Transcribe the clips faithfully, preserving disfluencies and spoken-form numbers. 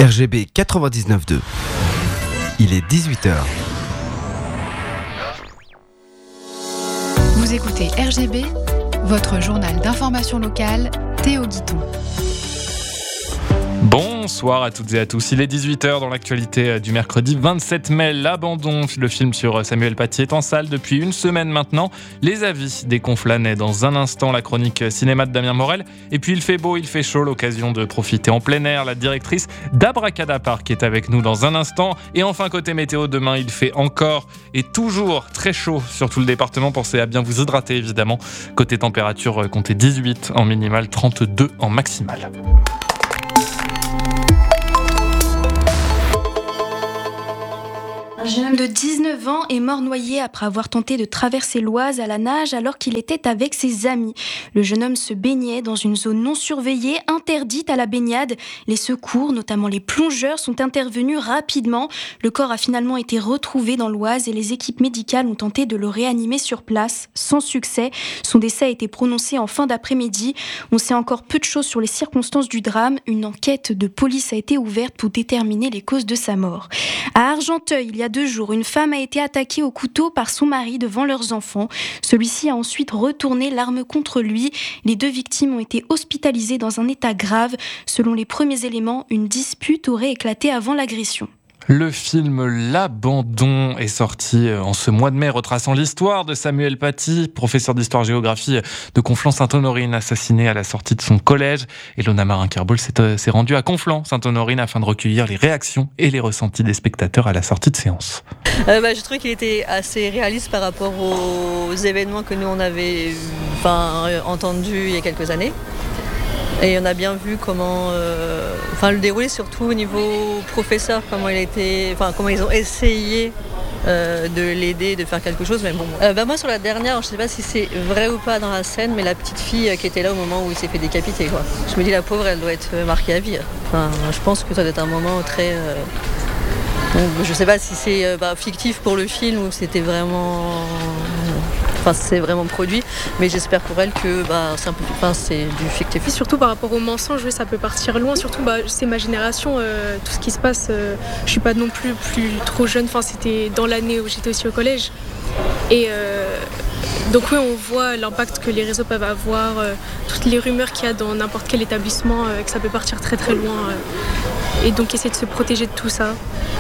R G B quatre-vingt-dix-neuf deux. Il est dix-huit heures. Vous écoutez R G B, votre journal d'information locale, Théo Guiton. Bonsoir à toutes et à tous. Il est dix-huit heures dans l'actualité du mercredi vingt-sept mai. L'abandon, le film sur Samuel Paty est en salle depuis une semaine maintenant. Les avis des Conflanais dans un instant, la chronique cinéma de Damien Morel. Et puis il fait beau, il fait chaud, l'occasion de profiter en plein air. La directrice d'Abracadapart qui est avec nous dans un instant. Et enfin côté météo, demain il fait encore et toujours très chaud sur tout le département. Pensez à bien vous hydrater évidemment. Côté température, comptez dix-huit en minimal, trente-deux en maximal. Un jeune homme de dix-neuf ans est mort noyé après avoir tenté de traverser l'Oise à la nage alors qu'il était avec ses amis. Le jeune homme se baignait dans une zone non surveillée, interdite à la baignade. Les secours, notamment les plongeurs, sont intervenus rapidement. Le corps a finalement été retrouvé dans l'Oise et les équipes médicales ont tenté de le réanimer sur place, sans succès. Son décès a été prononcé en fin d'après-midi. On sait encore peu de choses sur les circonstances du drame. Une enquête de police a été ouverte pour déterminer les causes de sa mort. À Argenteuil, il y a deux jours, une femme a été attaquée au couteau par son mari devant leurs enfants. Celui-ci a ensuite retourné l'arme contre lui. Les deux victimes ont été hospitalisées dans un état grave. Selon les premiers éléments, une dispute aurait éclaté avant l'agression. Le film L'Abandon est sorti en ce mois de mai, retraçant l'histoire de Samuel Paty, professeur d'histoire-géographie de Conflans-Sainte-Honorine, assassiné à la sortie de son collège. Elona Marin-Kerboul s'est, s'est rendue à Conflans-Sainte-Honorine afin de recueillir les réactions et les ressentis des spectateurs à la sortie de séance. Euh, bah, je trouve qu'il était assez réaliste par rapport aux événements que nous on avait enfin, entendus il y a quelques années. Et on a bien vu comment, euh, enfin le déroulé surtout au niveau professeur, comment il était, enfin comment ils ont essayé euh, de l'aider, de faire quelque chose. Mais bon, euh, bah moi sur la dernière, je sais pas si c'est vrai ou pas dans la scène, mais la petite fille qui était là au moment où il s'est fait décapiter, quoi. Je me dis la pauvre, elle doit être marquée à vie. Enfin, je pense que ça doit être un moment très, euh, bon, je sais pas si c'est euh, bah, fictif pour le film ou c'était vraiment. Enfin, c'est vraiment produit, mais j'espère pour elle que bah, c'est, un peu, enfin, c'est du fictif. Et surtout par rapport aux mensonges, oui, ça peut partir loin. Surtout, bah, c'est ma génération, euh, tout ce qui se passe. Euh, je suis pas non plus, plus trop jeune. Enfin, c'était dans l'année où j'étais aussi au collège. Et euh, donc oui, on voit l'impact que les réseaux peuvent avoir, euh, toutes les rumeurs qu'il y a dans n'importe quel établissement, euh, que ça peut partir très très loin. Euh, et donc essayer de se protéger de tout ça.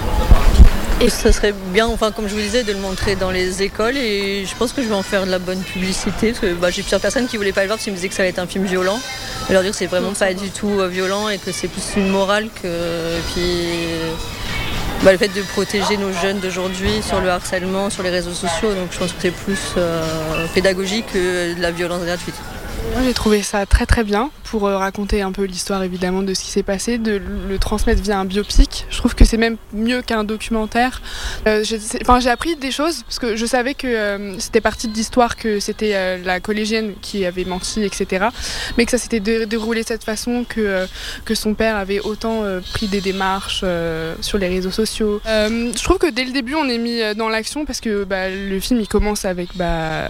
Et ça serait bien, enfin comme je vous disais, de le montrer dans les écoles et je pense que je vais en faire de la bonne publicité parce que bah, j'ai plusieurs personnes qui voulaient pas le voir parce qu'ils me disaient que ça allait être un film violent. Et leur dire que c'est vraiment non, pas du tout euh, violent et que c'est plus une morale que et puis bah, le fait de protéger nos jeunes d'aujourd'hui sur le harcèlement, sur les réseaux sociaux. Donc je pense que c'est plus euh, pédagogique que de la violence gratuite. Moi j'ai trouvé ça très très bien pour raconter un peu l'histoire évidemment de ce qui s'est passé, de le transmettre via un biopic. Je trouve que c'est même mieux qu'un documentaire. Euh, j'ai, enfin, j'ai appris des choses parce que je savais que euh, c'était partie de l'histoire, que c'était euh, la collégienne qui avait menti, et cetera. Mais que ça s'était dé- déroulé de cette façon, que, euh, que son père avait autant euh, pris des démarches euh, sur les réseaux sociaux. Euh, je trouve que dès le début on est mis dans l'action parce que bah, le film il commence avec... Bah,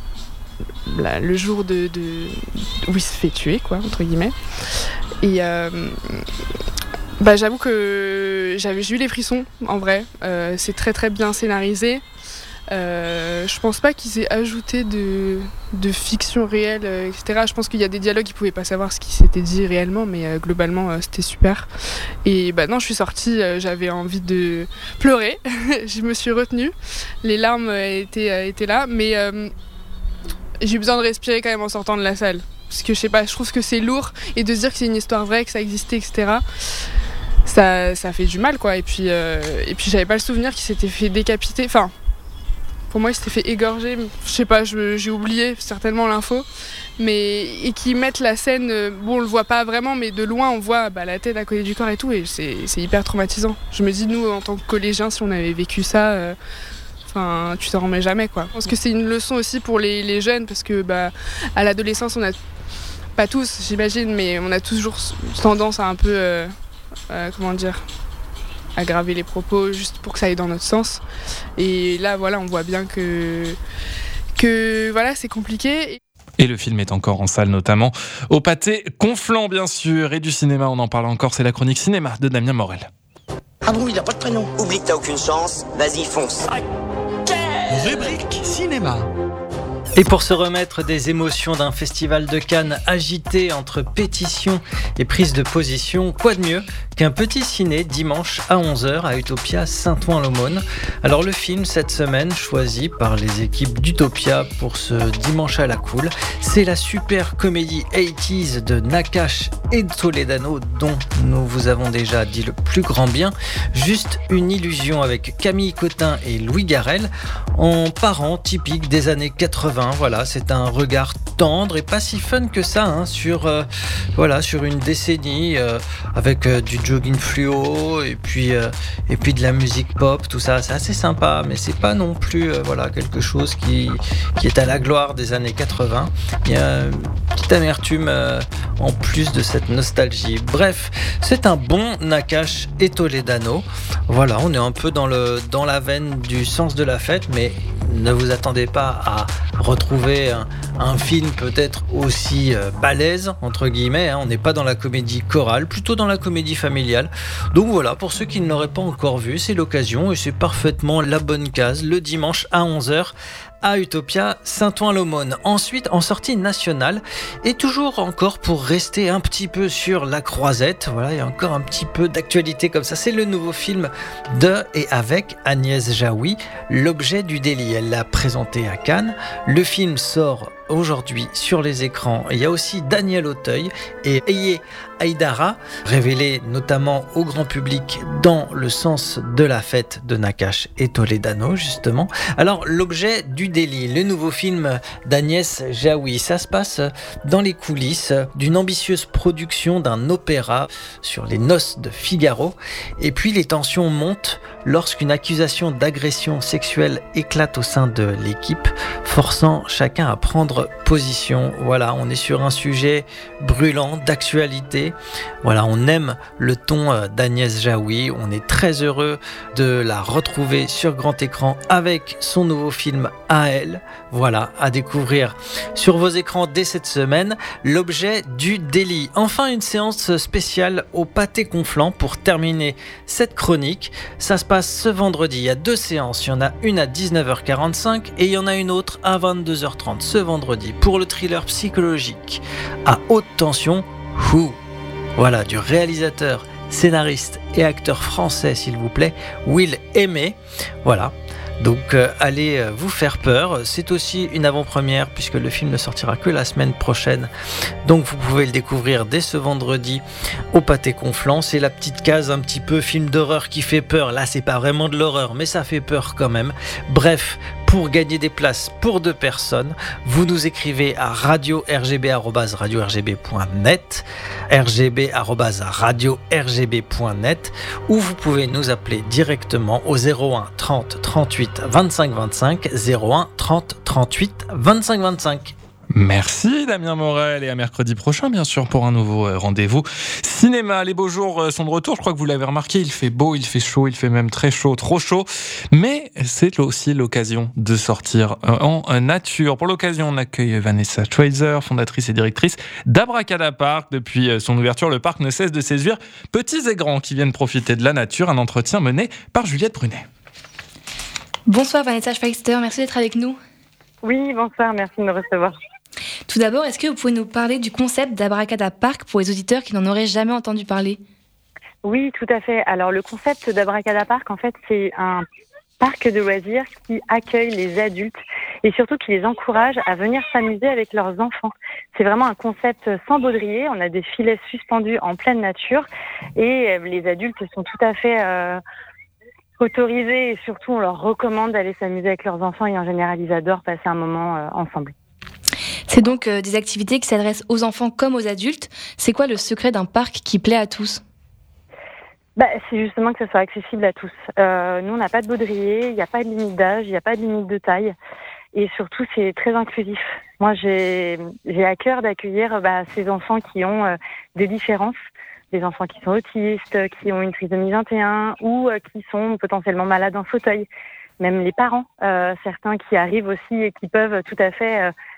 Là, le jour de, de, où il se fait tuer, quoi, entre guillemets. Et euh, bah, j'avoue que j'avais, j'ai eu les frissons, en vrai. Euh, c'est très très bien scénarisé. Euh, je pense pas qu'ils aient ajouté de, de fiction réelle, euh, et cetera. Je pense qu'il y a des dialogues, ils pouvaient pas savoir ce qui s'était dit réellement, mais euh, globalement, euh, c'était super. Et bah non, je suis sortie, euh, j'avais envie de pleurer. Je me suis retenue. Les larmes euh, étaient, euh, étaient là, mais... Euh, j'ai eu besoin de respirer quand même en sortant de la salle. Parce que je sais pas, je trouve que c'est lourd. Et de se dire que c'est une histoire vraie, que ça existait, et cetera. Ça, ça fait du mal, quoi. Et puis, euh, et puis j'avais pas le souvenir qu'il s'était fait décapiter. Enfin, pour moi, il s'était fait égorger. Je sais pas, je, j'ai oublié certainement l'info. Mais, et qu'ils mettent la scène, bon, on le voit pas vraiment, mais de loin, on voit bah, la tête à côté du corps et tout. Et c'est, c'est hyper traumatisant. Je me dis, nous, en tant que collégiens, si on avait vécu ça... Euh, Enfin, tu t'en remets jamais, quoi. Je pense que c'est une leçon aussi pour les, les jeunes parce que bah, à l'adolescence, on a pas tous, j'imagine, mais on a toujours tendance à un peu, euh, euh, comment dire, aggraver les propos juste pour que ça aille dans notre sens. Et là, voilà, on voit bien que que voilà, c'est compliqué. Et le film est encore en salle, notamment au Pâté Conflans, bien sûr. Et du cinéma, on en parle encore, c'est la chronique cinéma de Damien Morel. Ah bon, il a pas de prénom. Oublie que t'as aucune chance, vas-y, fonce. Rubrique cinéma. Et pour se remettre des émotions d'un festival de Cannes agité entre pétitions et prise de position, quoi de mieux qu'un petit ciné dimanche à onze heures à Utopia Saint-Ouen-l'Aumône. Alors le film cette semaine choisi par les équipes d'Utopia pour ce dimanche à la cool, c'est la super comédie quatre-vingt-dix de Nakache et Toledano dont nous vous avons déjà dit le plus grand bien. Juste une illusion avec Camille Cotin et Louis Garrel en parents typiques des années quatre-vingts. Voilà, c'est un regard tendre et pas si fun que ça hein, sur, euh, voilà, sur une décennie euh, avec euh, du jogging fluo et puis, euh, et puis de la musique pop, tout ça, c'est assez sympa, mais c'est pas non plus euh, voilà, quelque chose qui, qui est à la gloire des années quatre-vingts. Il y a une petite amertume euh, en plus de cette nostalgie. Bref, c'est un bon Nakache et Toledano. Voilà, on est un peu dans, le, dans la veine du sens de la fête, mais ne vous attendez pas à retrouver un, un film peut-être aussi euh, balèze, entre guillemets, hein. On n'est pas dans la comédie chorale, plutôt dans la comédie familiale. Donc voilà, pour ceux qui ne l'auraient pas encore vu, c'est l'occasion et c'est parfaitement la bonne case, le dimanche à onze heures à Utopia Saint-Ouen-l'Aumône. Ensuite, en sortie nationale, et toujours encore pour rester un petit peu sur la croisette, voilà, il y a encore un petit peu d'actualité comme ça, c'est le nouveau film de et avec Agnès Jaoui, L'objet du délit. Elle l'a présenté à Cannes. Le film sort aujourd'hui sur les écrans. Il y a aussi Daniel Auteuil et Eye Aïdara, révélés notamment au grand public dans Le sens de la fête de Nakache et Toledano, justement. Alors, L'objet du délit, le nouveau film d'Agnès Jaoui, ça se passe dans les coulisses d'une ambitieuse production d'un opéra sur les noces de Figaro. Et puis, les tensions montent lorsqu'une accusation d'agression sexuelle éclate au sein de l'équipe, forçant chacun à prendre position. Voilà, on est sur un sujet brûlant, d'actualité. Voilà, on aime le ton d'Agnès Jaoui. On est très heureux de la retrouver sur grand écran avec son nouveau film à elle. Voilà, à découvrir sur vos écrans dès cette semaine. L'objet du délit. Enfin, une séance spéciale au Pâté Conflans pour terminer cette chronique. Ça se passe ce vendredi. Il y a deux séances. Il y en a une à dix-neuf heures quarante-cinq et il y en a une autre à vingt-deux heures trente ce vendredi pour le thriller psychologique à haute tension Who. Voilà, du réalisateur, scénariste et acteur français, s'il vous plaît, Will Aimé. Voilà. Donc euh, allez euh, vous faire peur, c'est aussi une avant-première puisque le film ne sortira que la semaine prochaine, donc vous pouvez le découvrir dès ce vendredi au Pâté Conflans. C'est la petite case un petit peu film d'horreur qui fait peur, là c'est pas vraiment de l'horreur mais ça fait peur quand même. Bref, pour gagner des places pour deux personnes, vous nous écrivez à radio r g b arobase radio r g b point net, r g b arobase radio r g b point net, ou vous pouvez nous appeler directement au zéro un trente trente-huit vingt-cinq vingt-cinq, zéro un trente trente-huit vingt-cinq vingt-cinq. Merci Damien Morel et à mercredi prochain bien sûr pour un nouveau rendez-vous cinéma. Les beaux jours sont de retour, je crois que vous l'avez remarqué, il fait beau, il fait chaud, il fait même très chaud, trop chaud, mais c'est aussi l'occasion de sortir en nature. Pour l'occasion, on accueille Vanessa Schweizer, fondatrice et directrice d'Abracada Park. Depuis son ouverture, le parc ne cesse de séduire petits et grands qui viennent profiter de la nature. Un entretien mené par Juliette Brunet. Bonsoir Vanessa Schweizer, merci d'être avec nous. Oui, bonsoir, merci de me recevoir. Tout d'abord, est-ce que vous pouvez nous parler du concept d'Abracada Park pour les auditeurs qui n'en auraient jamais entendu parler ? Oui, tout à fait. Alors, le concept d'Abracada Park, en fait, c'est un parc de loisirs qui accueille les adultes et surtout qui les encourage à venir s'amuser avec leurs enfants. C'est vraiment un concept sans baudrier. On a des filets suspendus en pleine nature et les adultes sont tout à fait euh, autorisés et surtout, on leur recommande d'aller s'amuser avec leurs enfants et en général, ils adorent passer un moment euh, ensemble. C'est donc euh, des activités qui s'adressent aux enfants comme aux adultes. C'est quoi le secret d'un parc qui plaît à tous ? Bah, c'est justement que ça soit accessible à tous. Euh, nous, on n'a pas de baudrier, il n'y a pas de limite d'âge, il n'y a pas de limite de taille. Et surtout, c'est très inclusif. Moi, j'ai, j'ai à cœur d'accueillir bah, ces enfants qui ont euh, des différences, des enfants qui sont autistes, qui ont une trisomie vingt et un ou euh, qui sont potentiellement malades en fauteuil. Même les parents, euh, certains qui arrivent aussi et qui peuvent tout à fait... Euh,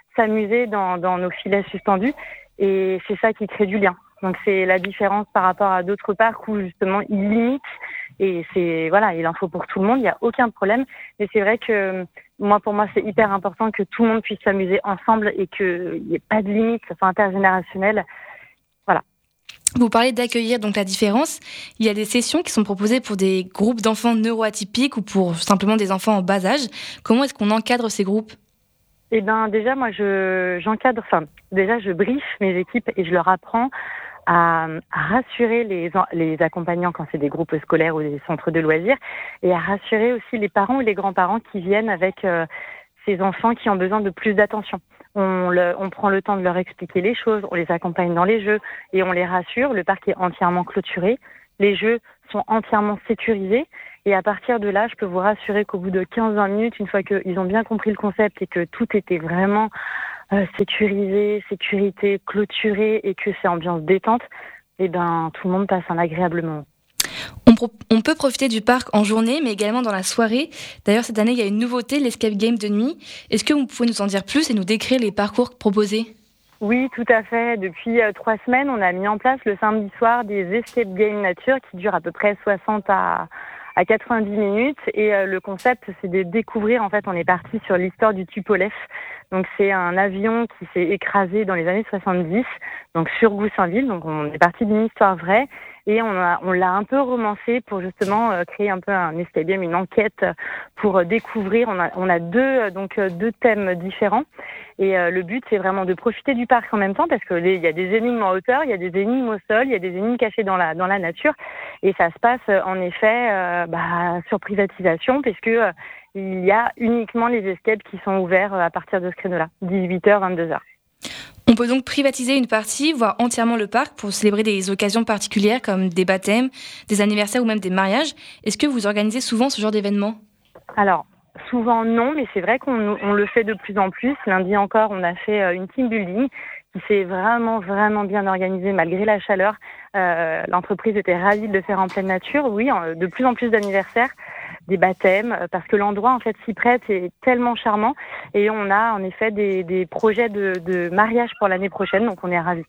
s'amuser dans, dans nos filets suspendus. Et c'est ça qui crée du lien. Donc c'est la différence par rapport à d'autres parcs où justement ils limitent. Et c'est voilà, il en faut pour tout le monde, il n'y a aucun problème. Mais c'est vrai que moi, pour moi, c'est hyper important que tout le monde puisse s'amuser ensemble et qu'il n'y ait pas de limite, que ce soit intergénérationnel. Voilà. Vous parlez d'accueillir donc la différence. Il y a des sessions qui sont proposées pour des groupes d'enfants neuroatypiques ou pour simplement des enfants en bas âge. Comment est-ce qu'on encadre ces groupes ? Eh ben déjà, moi, je j'encadre. Enfin, déjà, je briefe mes équipes et je leur apprends à, à rassurer les, les accompagnants quand c'est des groupes scolaires ou des centres de loisirs, et à rassurer aussi les parents ou les grands-parents qui viennent avec euh, ces enfants qui ont besoin de plus d'attention. On, le, on prend le temps de leur expliquer les choses, on les accompagne dans les jeux et on les rassure. Le parc est entièrement clôturé, les jeux sont entièrement sécurisés, et à partir de là, je peux vous rassurer qu'au bout de quinze à vingt minutes, une fois qu'ils ont bien compris le concept et que tout était vraiment Euh, sécurisé, sécurité, clôturé et que c'est ambiance détente, et ben tout le monde passe un agréable moment. On, pro- on peut profiter du parc en journée, mais également dans la soirée. D'ailleurs, cette année, il y a une nouveauté, l'escape game de nuit. Est-ce que vous pouvez nous en dire plus et nous décrire les parcours proposés ? Oui, tout à fait. Depuis euh, trois semaines, on a mis en place le samedi soir des escape game nature qui durent à peu près soixante à à quatre-vingt-dix minutes, et euh, le concept, c'est de découvrir, en fait, on est parti sur l'histoire du Tupolev. Donc c'est un avion qui s'est écrasé dans les années soixante-dix, donc sur Goussainville. Donc on est parti d'une histoire vraie et on a, on l'a un peu romancé pour justement euh, créer un peu un escape game, une enquête pour euh, découvrir. On a, on a deux euh, donc euh, deux thèmes différents, et euh, le but c'est vraiment de profiter du parc en même temps, parce que les, il y a des énigmes en hauteur, il y a des énigmes au sol, il y a des énigmes cachées dans la dans la nature, et ça se passe euh, en effet euh, bah, sur privatisation, puisque euh, il y a uniquement les escapes qui sont ouverts à partir de ce créneau-là, dix-huit heures, vingt-deux heures. On peut donc privatiser une partie, voire entièrement le parc, pour célébrer des occasions particulières comme des baptêmes, des anniversaires ou même des mariages. Est-ce que vous organisez souvent ce genre d'événement ? Alors, souvent non, mais c'est vrai qu'on on le fait de plus en plus. Lundi encore, on a fait une team building qui s'est vraiment, vraiment bien organisée malgré la chaleur. Euh, l'entreprise était ravie de le faire en pleine nature. Oui, de plus en plus d'anniversaires, des baptêmes, parce que l'endroit en fait s'y prête, est tellement charmant, et on a en effet des, des projets de, de mariage pour l'année prochaine, donc on est ravis.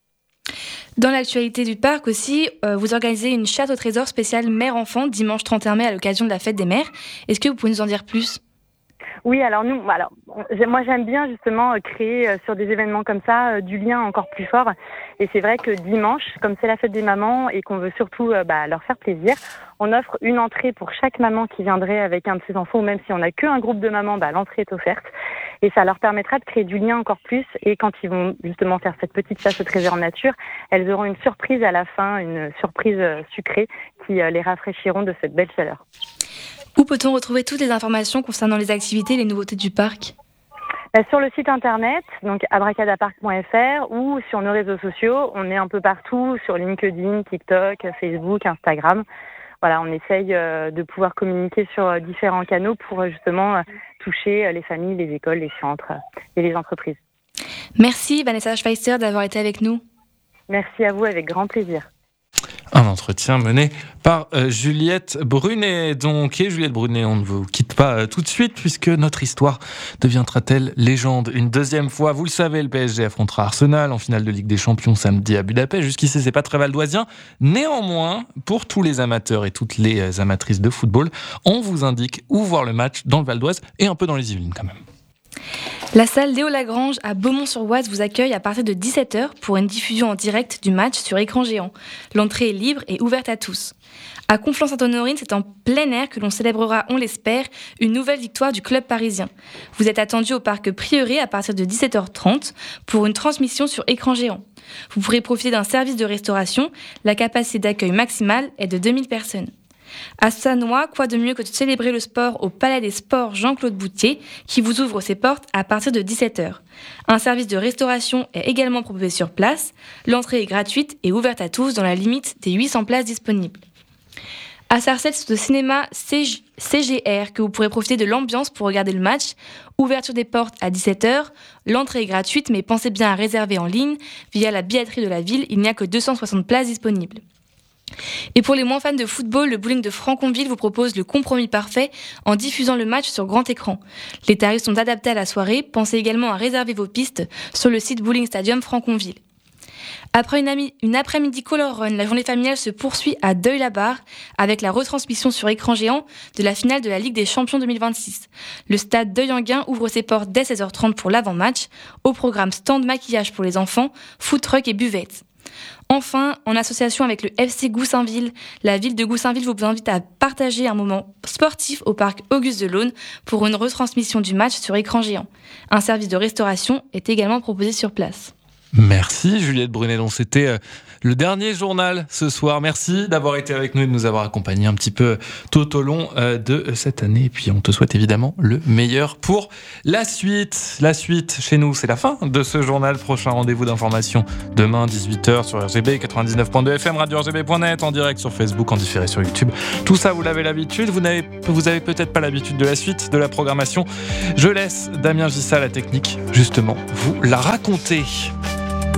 Dans l'actualité du parc aussi, euh, vous organisez une chasse au trésor spéciale mère-enfant dimanche trente et un mai à l'occasion de la fête des mères. Est-ce que vous pouvez nous en dire plus ? Oui, alors nous, alors moi j'aime bien justement créer sur des événements comme ça du lien encore plus fort. Et c'est vrai que dimanche, comme c'est la fête des mamans et qu'on veut surtout bah, leur faire plaisir, on offre une entrée pour chaque maman qui viendrait avec un de ses enfants, ou même si on n'a qu'un groupe de mamans, bah, l'entrée est offerte. Et ça leur permettra de créer du lien encore plus. Et quand ils vont justement faire cette petite chasse au trésor nature, elles auront une surprise à la fin, une surprise sucrée qui les rafraîchiront de cette belle chaleur. Où peut-on retrouver toutes les informations concernant les activités et les nouveautés du parc ? Bah, sur le site internet, donc abracadapark point f r, ou sur nos réseaux sociaux. On est un peu partout, sur LinkedIn, TikTok, Facebook, Instagram. Voilà, on essaye euh, de pouvoir communiquer sur euh, différents canaux pour euh, justement euh, toucher euh, les familles, les écoles, les centres euh, et les entreprises. Merci Vanessa Schweitzer d'avoir été avec nous. Merci à vous, avec grand plaisir. Un entretien mené par euh, Juliette Brunet. Donc, et Juliette Brunet, on ne vous quitte pas euh, tout de suite, puisque notre histoire deviendra-t-elle légende une deuxième fois ? Vous le savez, le P S G affrontera Arsenal en finale de Ligue des Champions samedi à Budapest. Jusqu'ici, c'est pas très valdoisien. Néanmoins, pour tous les amateurs et toutes les euh, amatrices de football, on vous indique où voir le match dans le Val d'Oise et un peu dans les Yvelines quand même. La salle Léo Lagrange à Beaumont-sur-Oise vous accueille à partir de dix-sept heures pour une diffusion en direct du match sur écran géant. L'entrée est libre et ouverte à tous. À Conflans-Sainte-Honorine, c'est en plein air que l'on célébrera, on l'espère, une nouvelle victoire du club parisien. Vous êtes attendus au parc Prieuré à partir de dix-sept heures trente pour une transmission sur écran géant. Vous pourrez profiter d'un service de restauration. La capacité d'accueil maximale est de deux mille personnes. À Sannois, quoi de mieux que de célébrer le sport au Palais des Sports Jean-Claude Boutier, qui vous ouvre ses portes à partir de dix-sept heures. Un service de restauration est également proposé sur place. L'entrée est gratuite et ouverte à tous dans la limite des huit cents places disponibles. À Sarcelles, c'est au cinéma C G R que vous pourrez profiter de l'ambiance pour regarder le match. Ouverture des portes à dix-sept heures. L'entrée est gratuite, mais pensez bien à réserver en ligne. Via la billetterie de la ville, il n'y a que deux cent soixante places disponibles. Et pour les moins fans de football, le bowling de Franconville vous propose le compromis parfait en diffusant le match sur grand écran. Les tarifs sont adaptés à la soirée, pensez également à réserver vos pistes sur le site Bowling Stadium Franconville. Après une, ami- une après-midi color run, la journée familiale se poursuit à Deuil-la-Barre avec la retransmission sur écran géant de la finale de la Ligue des Champions deux mille vingt-six. Le stade Deuil-Enghien ouvre ses portes dès seize heures trente pour l'avant-match. Au programme stand maquillage pour les enfants, food truck et buvette. Enfin, en association avec le F C Goussainville, la ville de Goussainville vous invite à partager un moment sportif au parc Auguste Delaune pour une retransmission du match sur écran géant. Un service de restauration est également proposé sur place. Merci Juliette Brunet, donc c'était euh, le dernier journal ce soir. Merci d'avoir été avec nous et de nous avoir accompagnés un petit peu tout au long euh, de cette année. Et puis on te souhaite évidemment le meilleur pour la suite. La suite chez nous, c'est la fin de ce journal. Prochain rendez-vous d'information demain dix-huit heures sur R G B quatre-vingt-dix-neuf point deux F M, radio R G B point net, en direct sur Facebook, en différé sur YouTube. Tout ça, vous l'avez l'habitude. Vous n'avez, vous avez peut-être pas l'habitude de la suite de la programmation. Je laisse Damien Gissa, la technique, justement, vous la raconter.